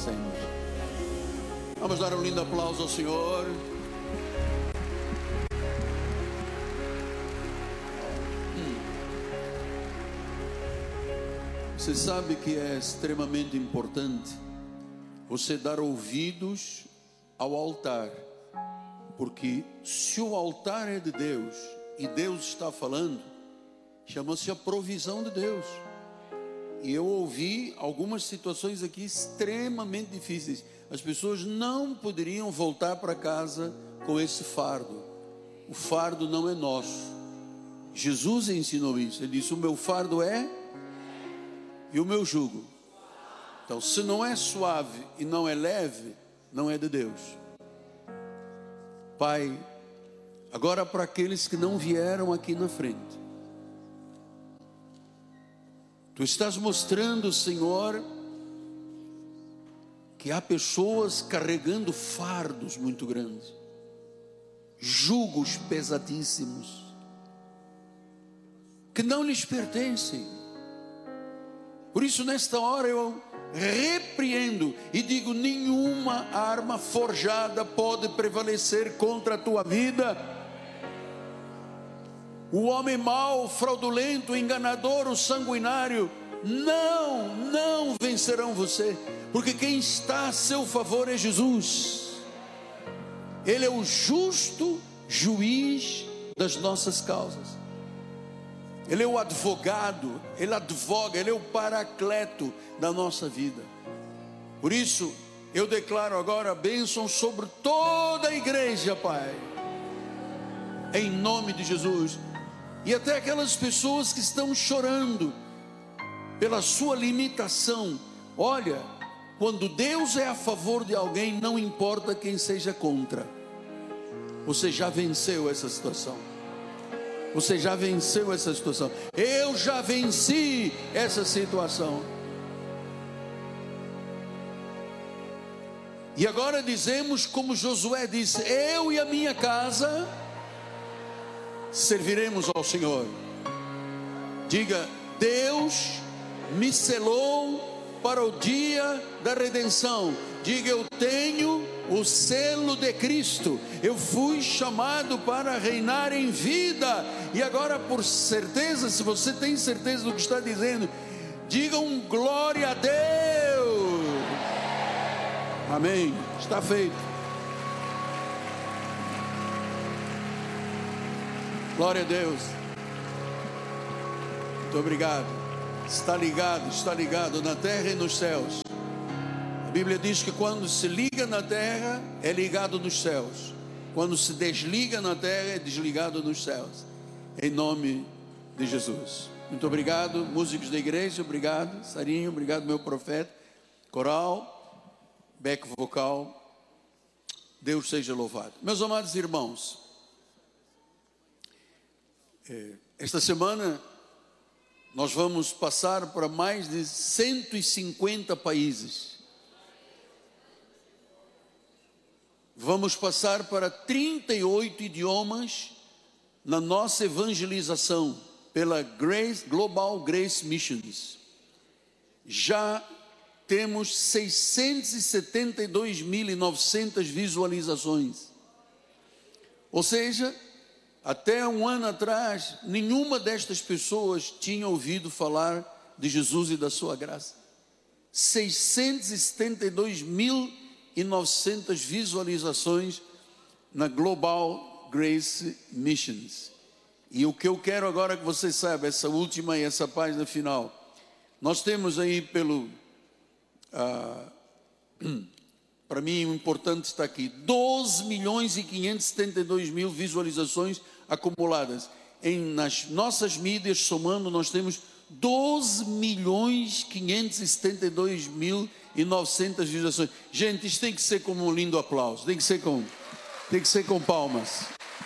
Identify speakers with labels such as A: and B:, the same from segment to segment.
A: sempre. Vamos dar um lindo aplauso ao Senhor. Você sabe que é extremamente importante você dar ouvidos ao altar, porque se o altar é de Deus e Deus está falando, chama-se a provisão de Deus. E eu ouvi algumas situações aqui extremamente difíceis. As pessoas não poderiam voltar para casa com esse fardo. O fardo não é nosso. Jesus ensinou isso. Ele disse: o meu fardo é e o meu jugo. Então, se não é suave e não é leve, não é de Deus. Pai, agora para aqueles que não vieram aqui na frente, Tu estás mostrando, Senhor, que há pessoas carregando fardos muito grandes, jugos pesadíssimos, que não lhes pertencem. Por isso, nesta hora, eu repreendo e digo: nenhuma arma forjada pode prevalecer contra a tua vida. O homem mau, fraudulento, enganador, o sanguinário, não vencerão você, porque quem está a seu favor é Jesus. Ele é o justo juiz das nossas causas. Ele é o advogado, Ele advoga, Ele é o paracleto da nossa vida. Por isso, eu declaro agora a bênção sobre toda a igreja, Pai, em nome de Jesus. E até aquelas pessoas que estão chorando pela sua limitação. Olha, quando Deus é a favor de alguém, não importa quem seja contra. Você já venceu essa situação. Você já venceu essa situação. Eu já venci essa situação. E agora dizemos como Josué disse: eu e a minha casa serviremos ao Senhor. Diga: Deus me selou para o dia da redenção. Diga: eu tenho o selo de Cristo. Eu fui chamado para reinar em vida. E agora, por certeza, se você tem certeza do que está dizendo, diga um glória a Deus. Amém. Está feito. Glória a Deus. Muito obrigado. Está ligado na terra e nos céus. A Bíblia diz que quando se liga na terra, é ligado nos céus. Quando se desliga na terra, é desligado nos céus. Em nome de Jesus. Muito obrigado, músicos da igreja. Obrigado, Sarinho. Obrigado, meu profeta. Coral, back vocal. Deus seja louvado. Meus amados irmãos, esta semana nós vamos passar para mais de 150 países. Vamos passar para 38 idiomas na nossa evangelização pela Global Grace Missions. Já temos 672.900 visualizações. Ou seja, até um ano atrás, nenhuma destas pessoas tinha ouvido falar de Jesus e da sua graça. 672.900 visualizações na Global Grace Missions. E o que eu quero agora que você saiba, essa última e essa página final, nós temos aí para mim o importante está aqui, 12.572.000 visualizações acumuladas. Nas nossas mídias, somando, nós temos 12.572.900 visualizações. Gente, isso tem que ser como um lindo aplauso, tem que ser com palmas.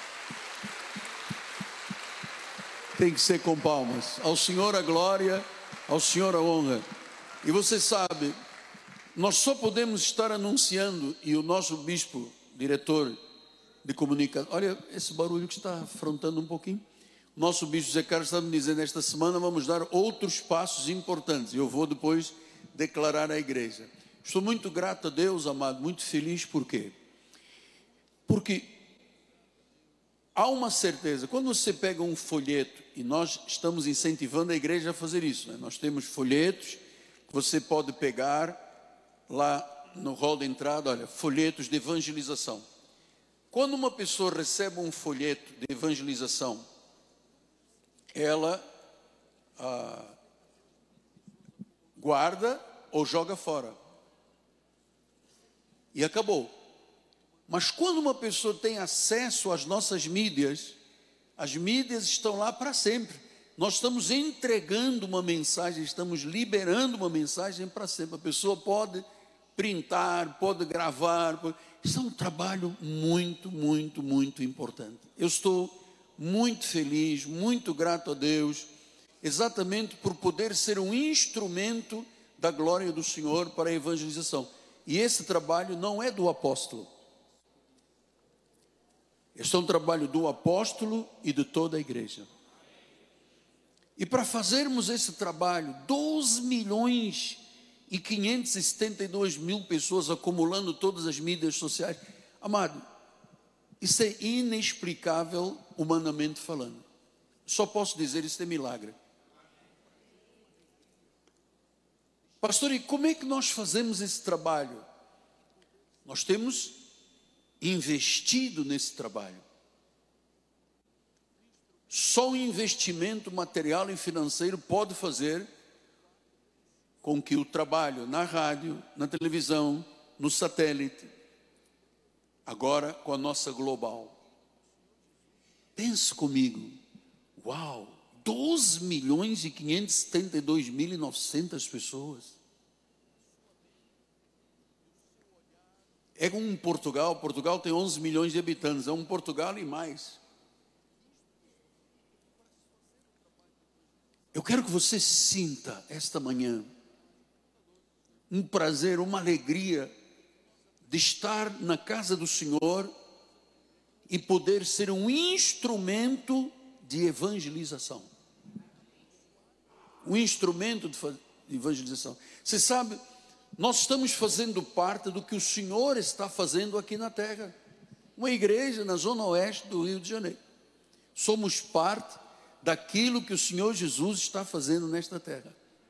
A: Tem que ser com palmas. Ao Senhor a glória, ao Senhor a honra. E você sabe, nós só podemos estar anunciando, e o nosso bispo, diretor de comunicação, olha esse barulho que está afrontando um pouquinho. Nosso bispo Zé Carlos está me dizendo, esta semana vamos dar outros passos importantes, e eu vou depois declarar à igreja. Estou muito grato a Deus, amado, muito feliz, por quê? Porque há uma certeza, quando você pega um folheto, e nós estamos incentivando a igreja a fazer isso, né? Nós temos folhetos que você pode pegar lá no hall de entrada, olha, folhetos de evangelização. Quando uma pessoa recebe um folheto de evangelização, ela guarda ou joga fora. E acabou. Mas quando uma pessoa tem acesso às nossas mídias, as mídias estão lá para sempre. Nós estamos entregando uma mensagem, estamos liberando uma mensagem para sempre. A pessoa pode printar, pode gravar. Isso é um trabalho muito, muito, muito importante. Eu estou muito feliz, muito grato a Deus, exatamente por poder ser um instrumento da glória do Senhor para a evangelização. E esse trabalho não é do apóstolo. Este é um trabalho do apóstolo e de toda a igreja. E para fazermos esse trabalho, 12.572.000 pessoas acumulando todas as mídias sociais. Amado, isso é inexplicável humanamente falando. Só posso dizer, isso é milagre. Pastor, e como é que nós fazemos esse trabalho? Nós temos investido nesse trabalho. Só o investimento material e financeiro pode fazer com que o trabalho na rádio, na televisão, no satélite, agora com a nossa global. Pense comigo, uau, 12.572.900 pessoas. É um Portugal tem 11 milhões de habitantes, é um Portugal e mais. Eu quero que você sinta esta manhã um prazer, uma alegria de estar na casa do Senhor e poder ser um instrumento de evangelização. Um instrumento de evangelização. Você sabe, nós estamos fazendo parte do que o Senhor está fazendo aqui na terra. Uma igreja na zona oeste do Rio de Janeiro. Somos parte daquilo que o Senhor Jesus está fazendo nesta terra.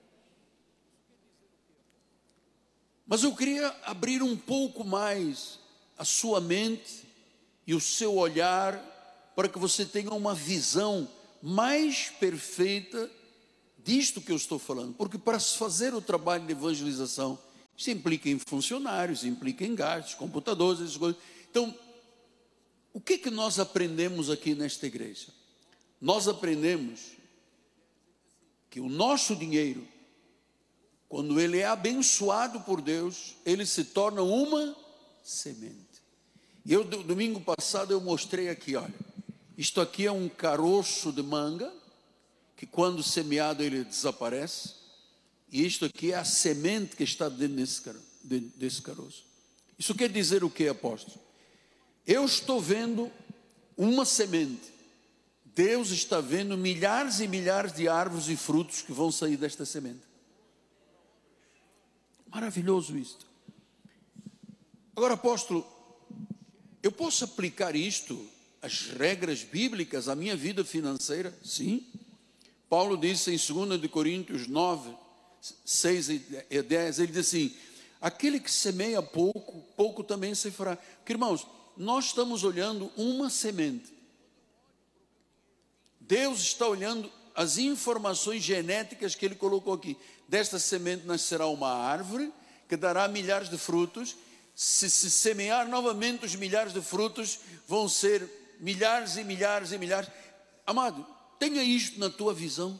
A: Mas eu queria abrir um pouco mais a sua mente e o seu olhar para que você tenha uma visão mais perfeita disto que eu estou falando. Porque para se fazer o trabalho de evangelização, isso implica em funcionários, implica em gastos, computadores, essas coisas. Então, o que nós aprendemos aqui nesta igreja? Nós aprendemos que o nosso dinheiro, quando ele é abençoado por Deus, ele se torna uma semente. E eu, domingo passado, eu mostrei aqui, olha, isto aqui é um caroço de manga, que quando semeado ele desaparece, e isto aqui é a semente que está dentro desse caroço. Isso quer dizer o que, apóstolo? Eu estou vendo uma semente. Deus está vendo milhares e milhares de árvores e frutos que vão sair desta semente. Maravilhoso isto. Agora, apóstolo, eu posso aplicar isto, as regras bíblicas, à minha vida financeira? Sim. Paulo disse em 2 de Coríntios 9, 6 e 10, ele diz assim: aquele que semeia pouco, pouco também se fará. Porque, irmãos, nós estamos olhando uma semente. Deus está olhando as informações genéticas que ele colocou aqui. Desta semente nascerá uma árvore que dará milhares de frutos. Se semear novamente os milhares de frutos, vão ser milhares e milhares e milhares. Amado, tenha isto na tua visão.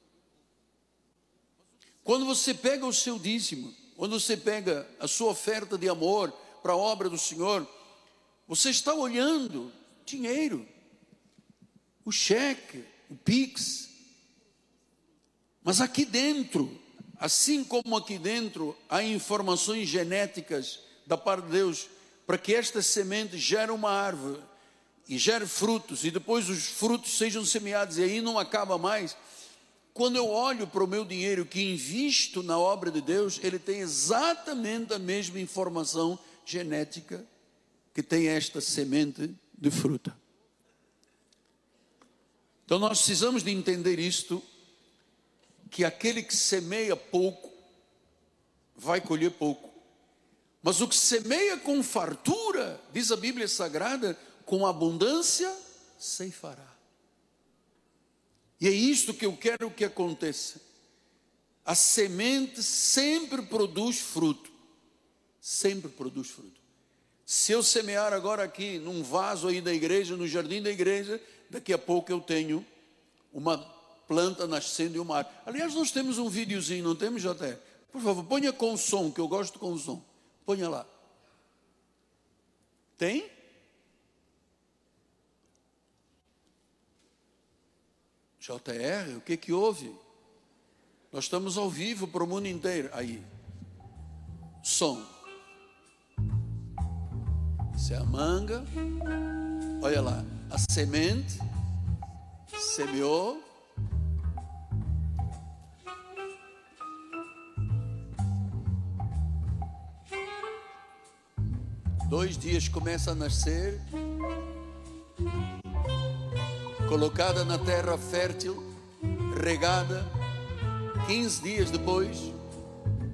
A: Quando você pega o seu dízimo, quando você pega a sua oferta de amor para a obra do Senhor, você está olhando dinheiro, o cheque, o Pix. Mas aqui dentro, assim como aqui dentro há informações genéticas da parte de Deus, para que esta semente gere uma árvore e gere frutos, e depois os frutos sejam semeados, e aí não acaba mais. quando eu olho para o meu dinheiro que invisto na obra de Deus, ele tem exatamente a mesma informação genética que tem esta semente de fruta. Então nós precisamos de entender isto, que aquele que semeia pouco, vai colher pouco. Mas o que semeia com fartura, diz a Bíblia Sagrada, com abundância ceifará. E é isto que eu quero que aconteça. A semente sempre produz fruto. Sempre produz fruto. Se eu semear agora aqui, num vaso aí da igreja, no jardim da igreja, daqui a pouco eu tenho uma planta nascendo e uma árvore. Aliás, nós temos um videozinho, não temos, JR? Por favor, ponha com som, que eu gosto com som. Ponha lá. Tem? JR, o que houve? Nós estamos ao vivo para o mundo inteiro. Aí. Som. Isso é a manga. Olha lá. A semente. Semeou. Dois dias começa a nascer, colocada na terra fértil, regada. 15 dias depois,